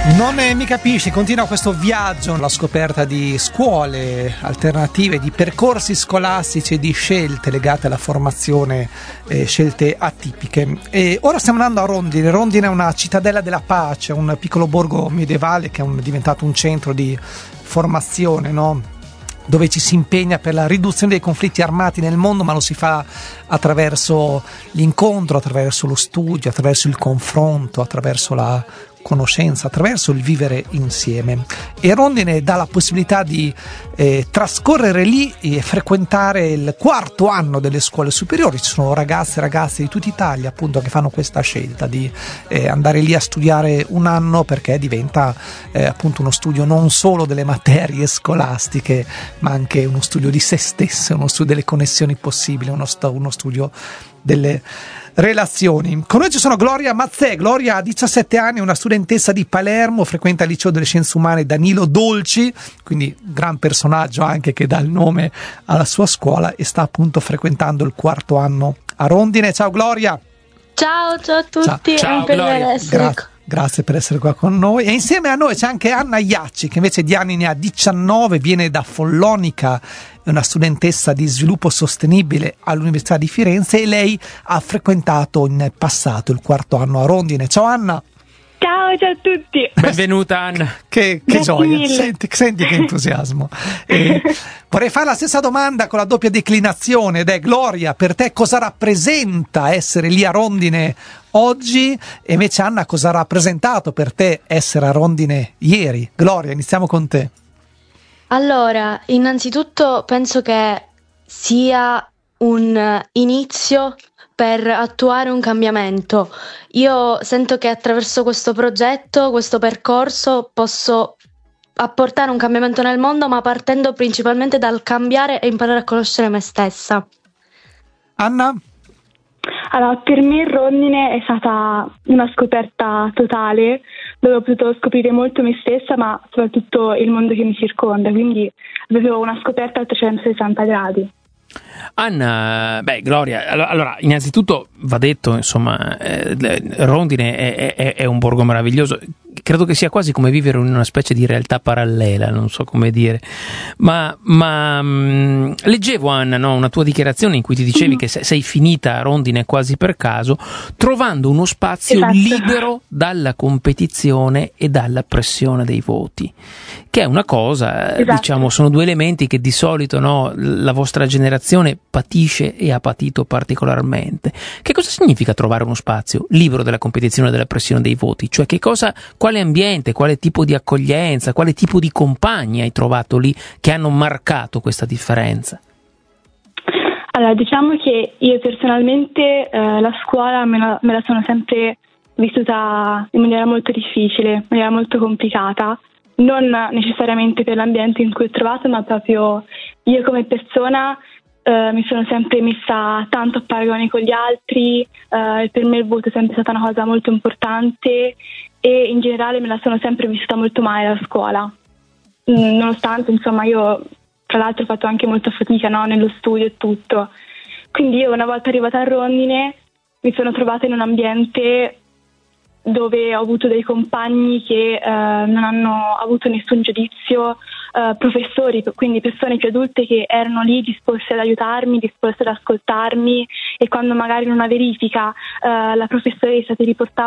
Non mi capisci, continua questo viaggio alla scoperta di scuole alternative, di percorsi scolastici e di scelte legate alla formazione, scelte atipiche. E ora stiamo andando a Rondine. Rondine è una cittadella della pace, un piccolo borgo medievale che è diventato un centro di formazione, no? Dove ci si impegna per la riduzione dei conflitti armati nel mondo, ma lo si fa attraverso l'incontro, attraverso lo studio, attraverso il confronto, attraverso la conoscenza, attraverso il vivere insieme. E Rondine dà la possibilità di trascorrere lì e frequentare il quarto anno delle scuole superiori. Ci sono ragazze e ragazzi di tutta Italia appunto che fanno questa scelta di andare lì a studiare un anno, perché diventa appunto uno studio non solo delle materie scolastiche, ma anche uno studio di se stesse, uno studio delle connessioni possibili, uno studio delle relazioni. Con noi ci sono Gloria Mazzè. Gloria ha 17 anni, è una studentessa di Palermo, frequenta il liceo delle scienze umane Danilo Dolci, quindi gran personaggio anche che dà il nome alla sua scuola, e sta appunto frequentando il quarto anno a Rondine. Ciao Gloria. Ciao a tutti. Ciao, è un piacere essere qui. Grazie per essere qua con noi. E insieme a noi c'è anche Anna Iacci, che invece di anni ne ha 19, viene da Follonica, è una studentessa di sviluppo sostenibile all'Università di Firenze, e lei ha frequentato in passato il quarto anno a Rondine. Ciao Anna. Ciao a tutti. Benvenuta Anna. Che gioia, senti che entusiasmo. Vorrei fare la stessa domanda con la doppia declinazione, ed è: Gloria, per te cosa rappresenta essere lì a Rondine oggi? E invece Anna, cosa ha rappresentato per te essere a Rondine ieri? Gloria, iniziamo con te. Allora, innanzitutto penso che sia un inizio per attuare un cambiamento. Io sento che attraverso questo progetto, questo percorso, posso apportare un cambiamento nel mondo, ma partendo principalmente dal cambiare e imparare a conoscere me stessa. Anna? Allora, per me Rondine è stata una scoperta totale, dove ho potuto scoprire molto me stessa, ma soprattutto il mondo che mi circonda, quindi avevo una scoperta a 360 gradi. Anna, Gloria, allora innanzitutto va detto, insomma, Rondine è un borgo meraviglioso. Credo che sia quasi come vivere in una specie di realtà parallela, non so come dire, ma leggevo, Anna, no, una tua dichiarazione in cui ti dicevi che sei finita a Rondine quasi per caso, trovando uno spazio libero dalla competizione e dalla pressione dei voti, che è una cosa, diciamo, sono due elementi che di solito, no, la vostra generazione patisce e ha patito particolarmente. Che cosa significa trovare uno spazio libero dalla competizione e dalla pressione dei voti? Cioè quale ambiente, quale tipo di accoglienza, quale tipo di compagni hai trovato lì che hanno marcato questa differenza? Allora, diciamo che io personalmente la scuola me la sono sempre vissuta in maniera molto difficile, in maniera molto complicata, non necessariamente per l'ambiente in cui ho trovato, ma proprio io come persona mi sono sempre messa tanto a paragone con gli altri, per me il voto è sempre stata una cosa molto importante, e in generale me la sono sempre vissuta molto male la scuola, nonostante, insomma, io tra l'altro ho fatto anche molta fatica, no, nello studio e tutto. Quindi io, una volta arrivata a Rondine, mi sono trovata in un ambiente dove ho avuto dei compagni che non hanno avuto nessun giudizio, professori, quindi persone più adulte che erano lì disposte ad aiutarmi, disposte ad ascoltarmi, e quando magari in una verifica la professoressa ti riportava